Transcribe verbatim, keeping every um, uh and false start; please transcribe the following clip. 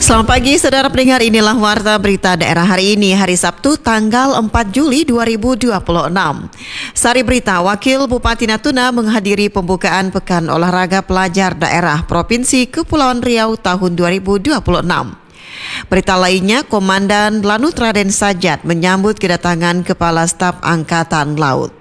Selamat pagi saudara pendengar, inilah Warta Berita Daerah hari ini, hari Sabtu tanggal empat Juli dua ribu dua puluh enam. Sari berita, Wakil Bupati Natuna menghadiri pembukaan Pekan Olahraga Pelajar Daerah Provinsi Kepulauan Riau tahun dua ribu dua puluh enam. Berita lainnya, Komandan Lanut Raden Sajat menyambut kedatangan Kepala Staf Angkatan Laut.